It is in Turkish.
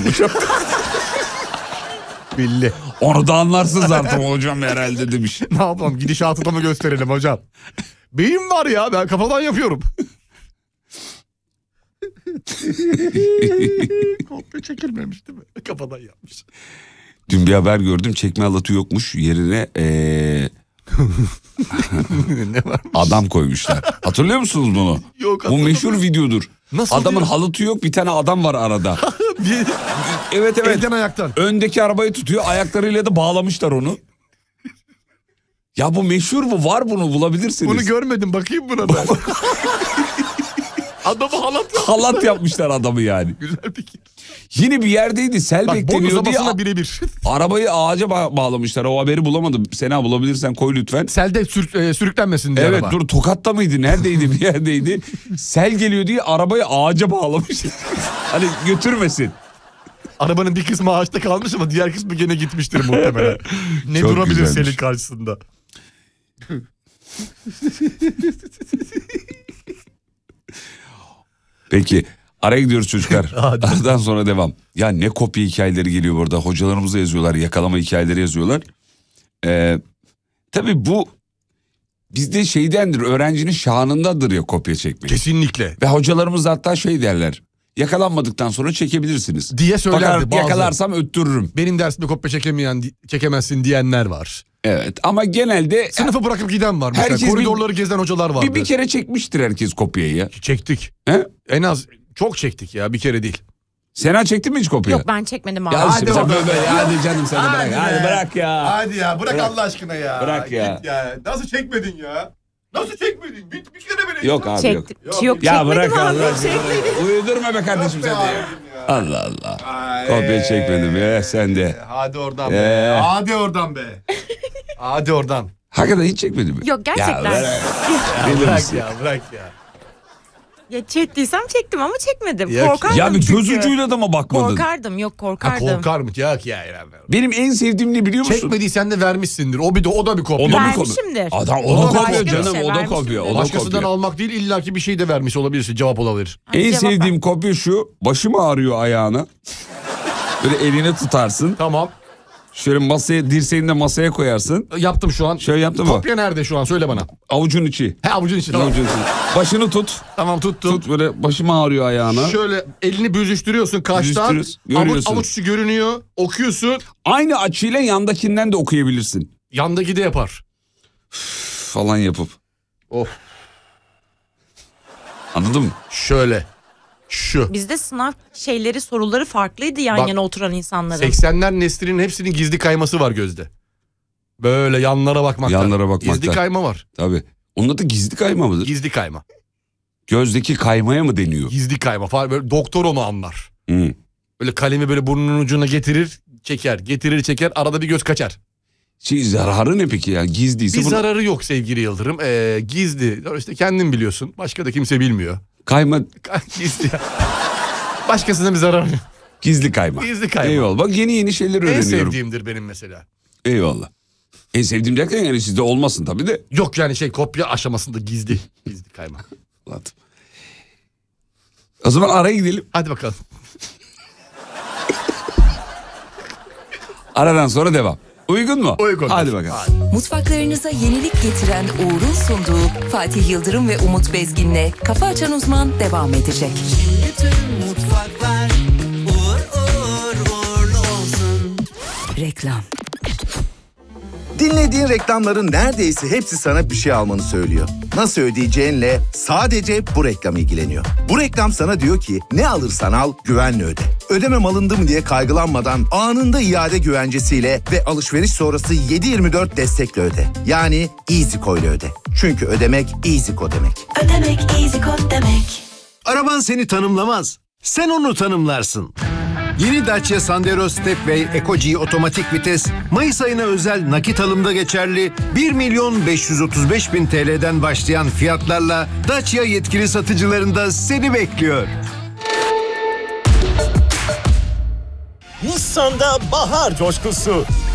hocam. Belli. Onu da anlarsınız artık hocam herhalde demiş. Ne yapalım, gidişatı da mı gösterelim hocam? Beyin var ya, ben kafadan yapıyorum. Kopya çekilmemiş değil mi? Kafadan yapmış. Dün bir haber gördüm, çekme halatı yokmuş, yerine Ne varmış? adam koymuşlar. Hatırlıyor musunuz bunu? Yok, bu meşhur videodur. Nasıl adamın diyor? halatı yok, bir tane adam var arada. Evet. Elden ayaktan. Öndeki arabayı tutuyor, ayaklarıyla da bağlamışlar onu. Ya bu meşhur mu? Var, bunu bulabilirsiniz. Bunu görmedim, bakayım buna ben. Adamı halat yapmışlar adamı yani. Güzel fikir. Yine bir yerdeydi, sel bekleniyor diye birebir. Arabayı ağaca bağlamışlar. O haberi bulamadım. Sena, bulabilirsen koy lütfen. Selde sürüklenmesin diye evet, araba. dur, Tokat'ta mıydı? Neredeydi? Bir yerdeydi. Sel geliyor diye arabayı ağaca bağlamış. Hani götürmesin. Arabanın bir kısmı ağaçta kalmış ama diğer kısmı gene gitmiştir muhtemelen. Ne Çok durabilir güzelmiş. selin karşısında? Peki, araya gidiyoruz çocuklar. Aradan sonra devam. Ya ne kopya hikayeleri geliyor burada. Hocalarımız da yazıyorlar. Yakalama hikayeleri yazıyorlar. Tabii bu bizde şeydendir. Öğrencinin şanındadır ya kopya çekmek. Kesinlikle. Ve hocalarımız hatta şey derler. Yakalanmadıktan sonra çekebilirsiniz Diye söylerdi fakat bazı. yakalarsam öttürürüm. Benim dersimde kopya çekemezsin diyenler var. Evet, ama genelde sınıfı bırakıp giden var. Mesela koridorları gezen hocalar vardı. Bir kere çekmiştir herkes kopyayı ya. Çektik. He? En az çok çektik ya, bir kere değil. Sena çektin mi hiç kopya? Yok, ben çekmedim abi. Ya hadi böyle, hadi canım sen de Hadi bırak. Hadi bırak ya. Hadi ya, bırak Allah aşkına ya. Bırak ya. Git ya. Nasıl çekmedin ya? Nasıl çekmedin? Bir kere bile. Yok abi, çektim. yok. Yok, Ya çekmedim bırak abi. Allah. Çekmedim. Uyudurma be kardeşim sen de. Allah Allah. Kopya çekmedim ya, sen de. Hadi oradan be. Hadi oradan be. Hadi oradan. Hakikaten hiç çekmedim mi? Yok, gerçekten. Bırak ya. Ya çektiysem çektim ama çekmedim. Yok. Korkardım Ya bir çünkü. göz ucuyla da mı bakmadın? Korkardım, yok korkardım. Korkar mı? Yok ya. Benim en sevdiğim ne biliyor musun? Çekmediysen de vermişsindir. O da bir kopya. O da bir Vermişimdir. Adam O o da da kopya başka bir canım, şey, o da vermişimdir. kopya. O da Başkasından kopya. almak değil, illaki bir şey de vermiş olabilirsin. Cevap olabilir. Hadi En cevap ver. sevdiğim kopya şu. Başım ağrıyor ayağına. Böyle eline tutarsın. Tamam. Şöyle masaya, dirseğini de masaya koyarsın. Yaptım şu an. Şöyle yaptın mı? Kopya nerede şu an? Söyle bana. Avucun içi. He, avucun içi. Tamam. Avucun içi. Başını tut. Tamam, tuttum. Tut böyle, başım ağrıyor ayağına. Şöyle elini büzüştürüyorsun kaştan. Büzüştürüyorsun, görüyorsun. Avuç içi görünüyor. Okuyorsun. Aynı açıyla yandakinden de okuyabilirsin. Yandaki de yapar. Falan yapıp. Of. Anladın mı? Şöyle. Şu. Bizde sınav soruları farklıydı yan Bak, yana oturan insanların. 80'ler neslinin hepsinin gizli kayması var gözde. Böyle yanlara bakmaktan. Yanlara bakmaktan. Gizli kayma var. Tabii. Onun adı gizli kayma mıdır? Gizli kayma. Gözdeki kaymaya mı deniyor? Gizli kayma falan. Böyle doktor onu anlar. Hı. Böyle kalemi böyle burnunun ucuna getirir, çeker. Getirir, çeker. Arada bir göz kaçar. Zararı ne peki ya? Gizliyse Bir bunu... zararı yok sevgili Yıldırım. Gizli. İşte kendin biliyorsun. Başka da kimse bilmiyor. Kayma, Gizli. Başkasına bir zararı yok. gizli kayma. Gizli kayma. Eyvallah. Bak yeni şeyler En öğreniyorum. sevdiğimdir benim mesela. Eyvallah. En sevdiğim derken yani sizde olmasın tabii de. Yok yani kopya aşamasında gizli. Gizli kayma. Anladım. O zaman araya gidelim. Hadi bakalım. Aradan sonra devam. Uygun mu? Uygun. Hadi bakalım. Mutfaklarınıza yenilik getiren Uğur'un sunduğu Fatih Yıldırım ve Umut Bezgin'le Kafa Açan Uzman devam edecek. Bütün mutfaklar uğurlu olsun. Reklam. Dinlediğin reklamların neredeyse hepsi sana bir şey almanı söylüyor. Nasıl ödeyeceğinle sadece bu reklam ilgileniyor. Bu reklam sana diyor ki ne alırsan al güvenle öde. Ödemem alındı mı diye kaygılanmadan anında iade güvencesiyle ve alışveriş sonrası 7/24 destekle öde. Yani EasyCo ile öde. Çünkü ödemek EasyCo demek. Ödemek EasyCo demek. Araban seni tanımlamaz. Sen onu tanımlarsın. Yeni Dacia Sandero Stepway Eco-G otomatik vites Mayıs ayına özel nakit alımda geçerli 1.535.000 TL'den başlayan fiyatlarla Dacia yetkili satıcılarında seni bekliyor. Nissan'da bahar coşkusu.